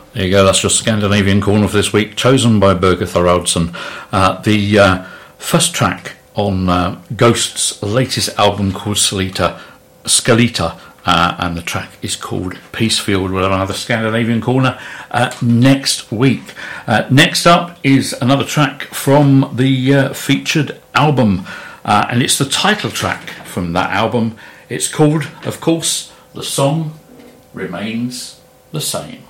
There you go, that's your Scandinavian corner for this week, chosen by Birger Thoraldsson. The first track on Ghost's latest album called Skeleta, and the track is called Peacefield. We'll have another Scandinavian corner next week. Next up is another track from the featured album, and it's the title track from that album. It's called, of course, The Song Remains the Same.